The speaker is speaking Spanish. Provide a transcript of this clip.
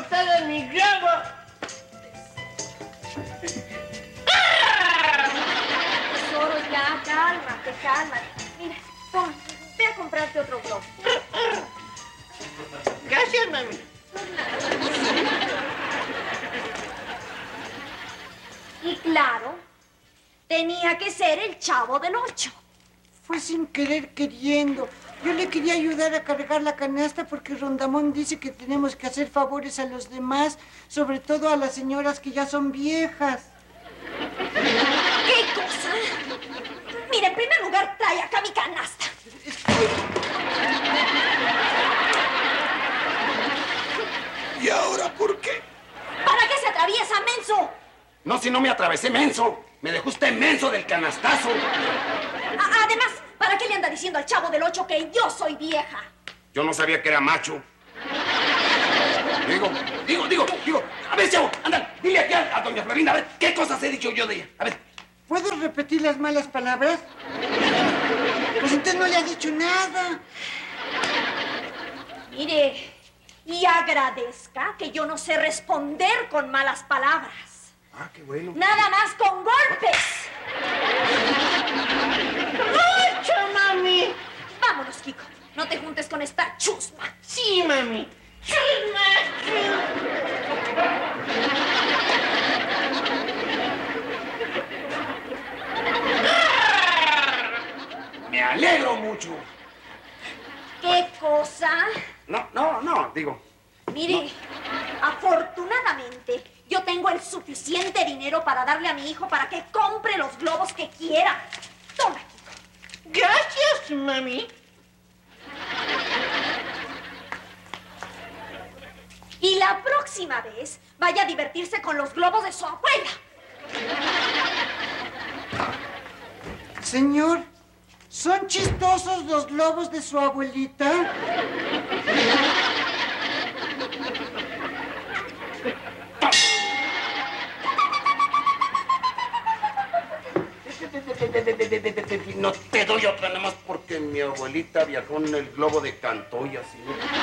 botado mi globo. Tesoro, ya, cálmate, cálmate. Mira, toma, ve a comprarte otro globo. Gracias, mami. Y claro, tenía que ser el Chavo del Ocho. Fue sin querer queriendo. Yo le quería ayudar a cargar la canasta porque Rondamón dice que tenemos que hacer favores a los demás, sobre todo a las señoras que ya son viejas. ¿Qué cosa? Mira, en primer lugar, trae acá mi canasta. ¿Y ahora por qué? ¿Para qué se atraviesa, menso? No, si no me atravesé, menso. Me dejó usted menso del canastazo. Además, ¿para qué le anda diciendo al Chavo del Ocho que yo soy vieja? Yo no sabía que era macho. Digo. A ver, Chavo, anda, dile aquí a doña Florinda, a ver, ¿qué cosas he dicho yo de ella? A ver. ¿Puedo repetir las malas palabras? Pues entonces no le ha dicho nada. Mire, y agradezca que yo no sé responder con malas palabras. Ah, qué bueno. Nada más con golpes. ¡Mucho, mami! Vámonos, Kiko. No te juntes con esta chusma. Sí, mami. Me alegro mucho. ¿Qué cosa? No, digo. Mire, afortunadamente, yo tengo el suficiente dinero para darle a mi hijo para que compre los globos que quiera. Toma, Kiko. Gracias, mami. Y la próxima vez, vaya a divertirse con los globos de su abuela. Señor, ¿son chistosos los globos de su abuelita? No te doy otra nada más porque mi abuelita viajó en el globo de Cantoya, ¿sí?